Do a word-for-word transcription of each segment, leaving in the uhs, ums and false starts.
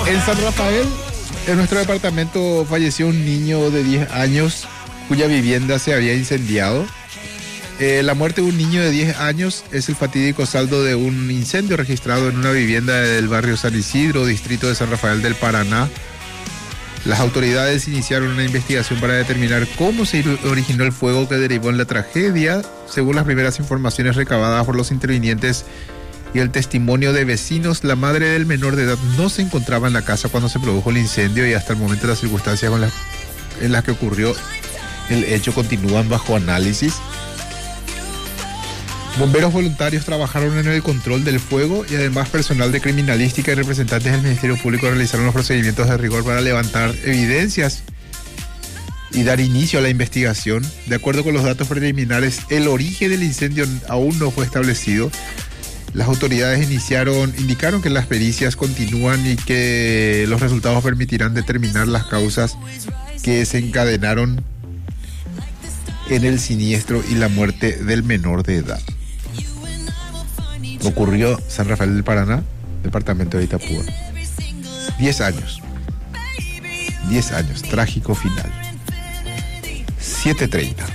En San Rafael, en nuestro departamento, falleció un niño de diez años cuya vivienda se había incendiado. Eh, la muerte de un niño de diez años es el fatídico saldo de un incendio registrado en una vivienda del barrio San Isidro, distrito de San Rafael del Paraná. Las autoridades iniciaron una investigación para determinar cómo se originó el fuego que derivó en la tragedia. Según las primeras informaciones recabadas por los intervinientes y el testimonio de vecinos, la madre del menor de edad no se encontraba en la casa cuando se produjo el incendio y hasta el momento las circunstancias con las, en las que ocurrió el hecho continúan bajo análisis. Bomberos voluntarios trabajaron en el control del fuego y además personal de criminalística y representantes del Ministerio Público realizaron los procedimientos de rigor para levantar evidencias y dar inicio a la investigación. De acuerdo con los datos preliminares, el origen del incendio aún no fue establecido. Las autoridades iniciaron, indicaron que las pericias continúan y que los resultados permitirán determinar las causas que desencadenaron en el siniestro y la muerte del menor de edad. Ocurrió San Rafael del Paraná, departamento de Itapúa. Diez años. Diez años. Trágico final. siete treinta.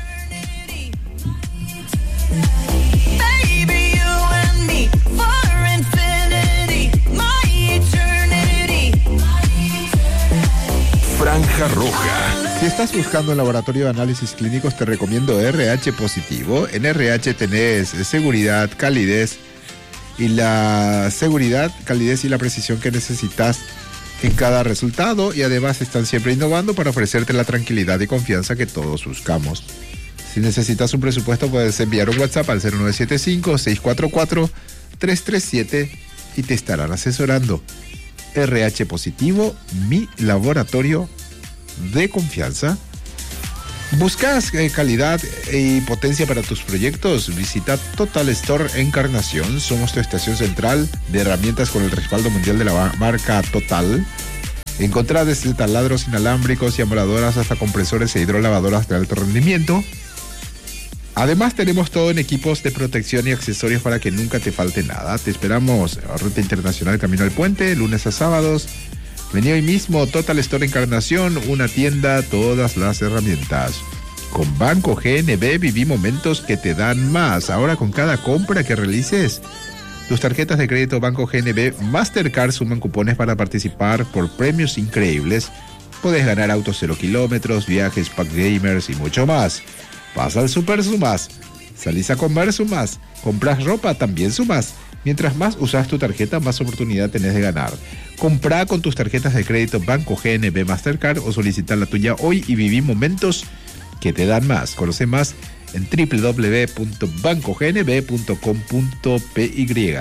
Franja Roja. Si estás buscando un laboratorio de análisis clínicos, te recomiendo R H Positivo. En R H tenés seguridad, calidez y la seguridad, calidez y la precisión que necesitas en cada resultado, y además están siempre innovando para ofrecerte la tranquilidad y confianza que todos buscamos. Si necesitas un presupuesto, puedes enviar un WhatsApp al cero nueve siete cinco, seis cuatro cuatro, tres tres siete y te estarán asesorando. R H Positivo, mi laboratorio de confianza. ¿Buscas eh, calidad y potencia para tus proyectos? Visita Total Store Encarnación. Somos tu estación central de herramientas con el respaldo mundial de la marca Total. Encontrá desde taladros inalámbricos y amoladoras hasta compresores e hidrolavadoras de alto rendimiento. Además tenemos todo en equipos de protección y accesorios para que nunca te falte nada. Te esperamos en la Ruta Internacional Camino al Puente, lunes a sábados. Vení hoy mismo, Total Store Encarnación, una tienda, todas las herramientas. Con Banco G N B viví momentos que te dan más. Ahora con cada compra que realices, tus tarjetas de crédito Banco G N B Mastercard suman cupones para participar por premios increíbles. Podés ganar autos cero kilómetros, viajes, pack gamers y mucho más. Pasa al Super Sumas. Salís a comer, sumas. Compras ropa, también sumas. Mientras más usas tu tarjeta, más oportunidad tenés de ganar. Comprá con tus tarjetas de crédito Banco G N B Mastercard o solicita la tuya hoy y viví momentos que te dan más. Conoce más en doble u doble u doble u punto banco g n b punto com punto p y.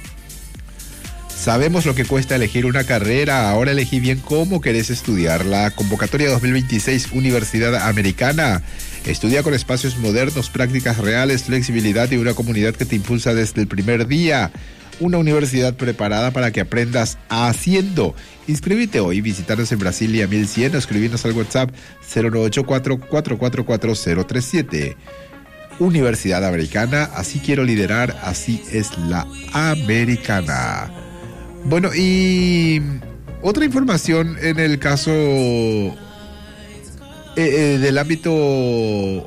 Sabemos lo que cuesta elegir una carrera, ahora elegí bien cómo querés estudiar. La convocatoria dos mil veintiséis Universidad Americana. Estudia con espacios modernos, prácticas reales, flexibilidad y una comunidad que te impulsa desde el primer día. Una universidad preparada para que aprendas haciendo. Inscríbete hoy, visítanos en Brasilia mil cien o escribinos al WhatsApp cero nueve ocho cuatro, cuatro cuatro cuatro, cero tres siete. Universidad Americana, así quiero liderar, así es la americana. Bueno, y otra información en el caso eh, eh, del ámbito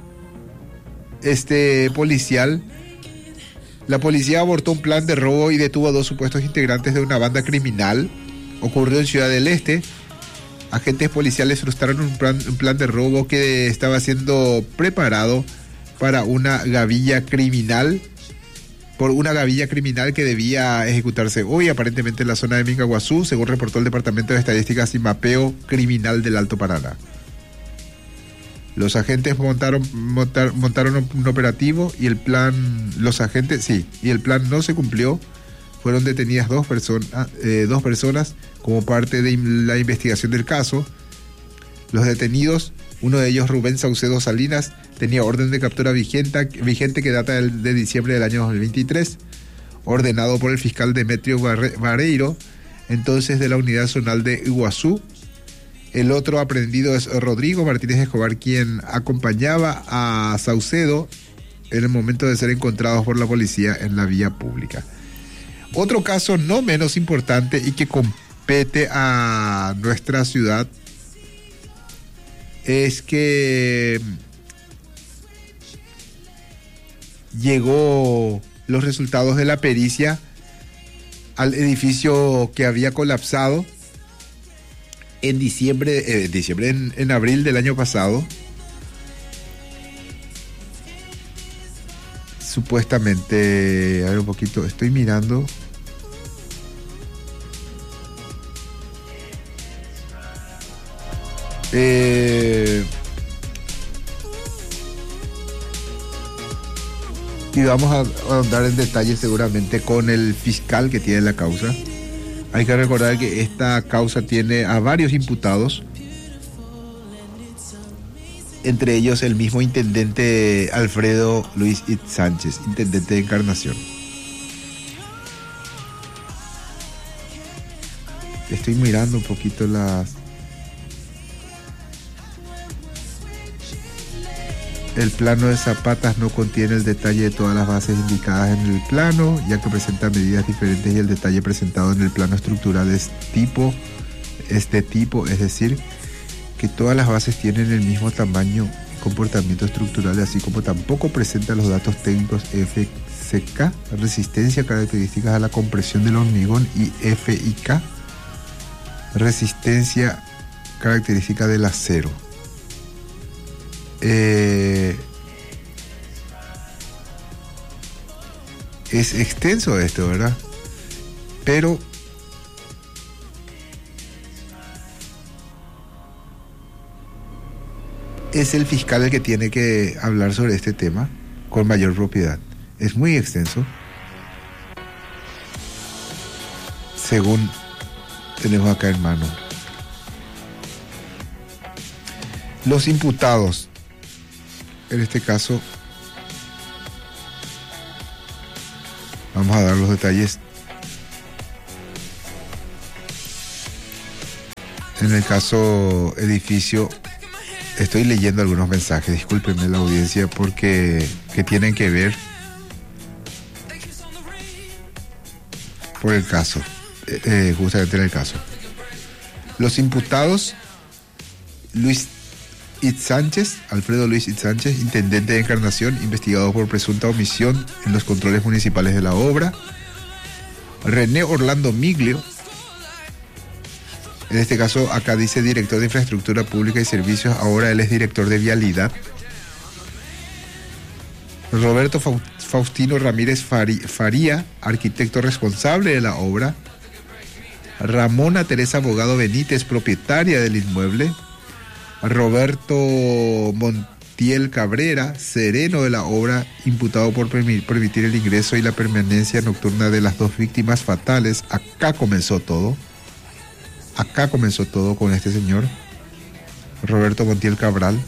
este policial. La policía abortó un plan de robo y detuvo a dos supuestos integrantes de una banda criminal. Ocurrió en Ciudad del Este. Agentes policiales frustraron un plan, un plan de robo que estaba siendo preparado para una gavilla criminal. Por una gavilla criminal que debía ejecutarse hoy, aparentemente en la zona de Mingaguazú, según reportó el Departamento de Estadísticas y Mapeo Criminal del Alto Paraná. Los agentes montaron, montar, montaron un operativo y el plan, los agentes, sí, y el plan no se cumplió. Fueron detenidas dos, person, eh, dos personas como parte de la investigación del caso. Los detenidos, uno de ellos Rubén Saucedo Salinas, tenía orden de captura vigente, vigente que data de, de diciembre del año dos mil veintitrés, ordenado por el fiscal Demetrio Vareiro, entonces de la Unidad Zonal de Iguazú. El otro aprendido es Rodrigo Martínez Escobar, quien acompañaba a Saucedo en el momento de ser encontrados por la policía en la vía pública. Otro caso no menos importante y que compete a nuestra ciudad es que llegó los resultados de la pericia al edificio que había colapsado en diciembre, eh, diciembre en, en abril del año pasado. Supuestamente, a ver un poquito, estoy mirando. Eh, y vamos a ahondar en detalle seguramente con el fiscal que tiene la causa. Hay que recordar que esta causa tiene a varios imputados, entre ellos el mismo intendente Alfredo Luis It Sánchez, intendente de Encarnación. Estoy mirando un poquito las... El plano de Zapatas no contiene el detalle de todas las bases indicadas en el plano, ya que presenta medidas diferentes y el detalle presentado en el plano estructural es tipo, este tipo, es decir, que todas las bases tienen el mismo tamaño y comportamiento estructural, así como tampoco presenta los datos técnicos F C K, resistencia, características a la compresión del hormigón, y F I K, resistencia, característica del acero. Eh, es extenso esto, ¿verdad? Pero es el fiscal el que tiene que hablar sobre este tema con mayor propiedad. Es muy extenso, según tenemos acá en mano. Los imputados, en este caso, vamos a dar los detalles. En el caso edificio, estoy leyendo algunos mensajes, discúlpenme la audiencia, porque que tienen que ver por el caso, eh, eh, justamente en el caso. Los imputados: Luis It Sánchez, Alfredo Luis It Sánchez, intendente de Encarnación, investigado por presunta omisión en los controles municipales de la obra. René Orlando Miglio, en este caso acá dice director de Infraestructura Pública y Servicios, ahora él es director de Vialidad. Roberto Faustino Ramírez Faría, arquitecto responsable de la obra. Ramona Teresa Abogado Benítez, propietaria del inmueble. Roberto Montiel Cabrera, sereno de la obra, imputado por permitir el ingreso y la permanencia nocturna de las dos víctimas fatales. Acá comenzó todo. Acá comenzó todo con este señor, Roberto Montiel Cabral.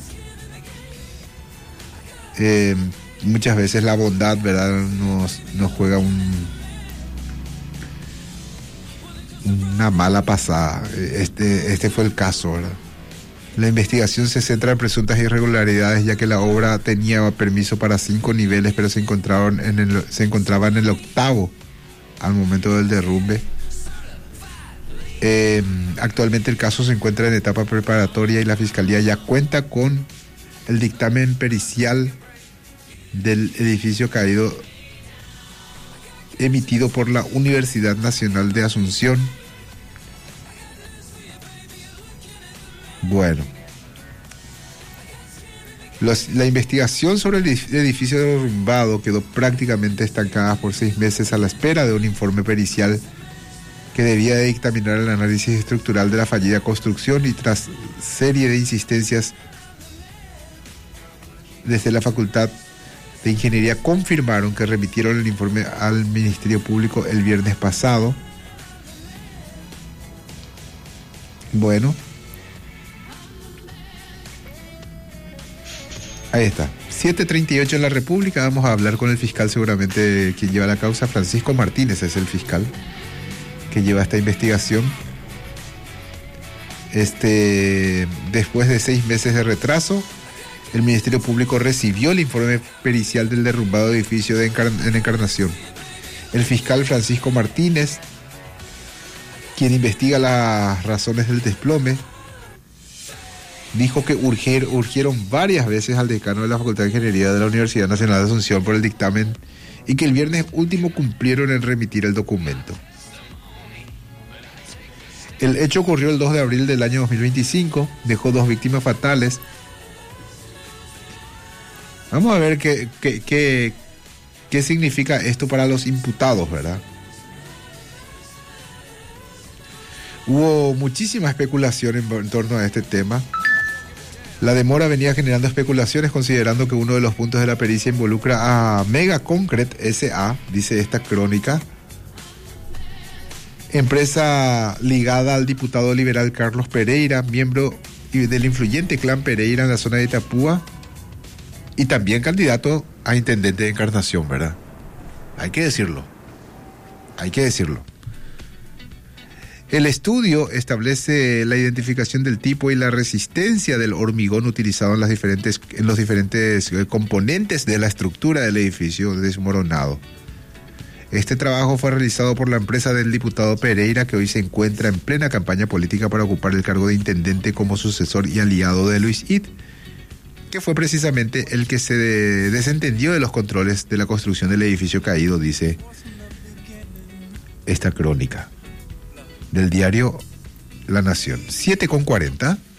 Eh, muchas veces la bondad, ¿verdad?, nos, nos juega un, una mala pasada. Este, este fue el caso, ¿verdad? La investigación se centra en presuntas irregularidades, ya que la obra tenía permiso para cinco niveles, pero se encontraron en el, se encontraba en el octavo al momento del derrumbe. Eh, actualmente el caso se encuentra en etapa preparatoria y la Fiscalía ya cuenta con el dictamen pericial del edificio caído emitido por la Universidad Nacional de Asunción. Bueno, Los, la investigación sobre el edificio derrumbado quedó prácticamente estancada por seis meses a la espera de un informe pericial que debía de dictaminar el análisis estructural de la fallida construcción, y tras serie de insistencias desde la Facultad de Ingeniería confirmaron que remitieron el informe al Ministerio Público el viernes pasado. Bueno, ahí está. siete treinta y ocho en la República. Vamos a hablar con el fiscal, seguramente quien lleva la causa. Francisco Martínez es el fiscal que lleva esta investigación. Este, después de seis meses de retraso, el Ministerio Público recibió el informe pericial del derrumbado edificio de Encar- en Encarnación. El fiscal Francisco Martínez quien investiga las razones del desplome, dijo que urgir, urgieron varias veces al decano de la Facultad de Ingeniería de la Universidad Nacional de Asunción por el dictamen y que el viernes último cumplieron en remitir el documento. El hecho ocurrió el dos de abril del año dos mil veinticinco, dejó dos víctimas fatales. Vamos a ver qué, qué, qué, qué significa esto para los imputados, ¿verdad? Hubo muchísima especulación en, en torno a este tema. La demora venía generando especulaciones considerando que uno de los puntos de la pericia involucra a Mega Concrete S A, dice esta crónica, empresa ligada al diputado liberal Carlos Pereira, miembro del influyente clan Pereira en la zona de Itapúa y también candidato a intendente de Encarnación, ¿verdad? Hay que decirlo, hay que decirlo. El estudio establece la identificación del tipo y la resistencia del hormigón utilizado en, las diferentes, en los diferentes componentes de la estructura del edificio desmoronado. Este trabajo fue realizado por la empresa del diputado Pereira, que hoy se encuentra en plena campaña política para ocupar el cargo de intendente como sucesor y aliado de Luis Id, que fue precisamente el que se de, desentendió de los controles de la construcción del edificio caído, dice esta crónica del diario La Nación. siete con cuarenta.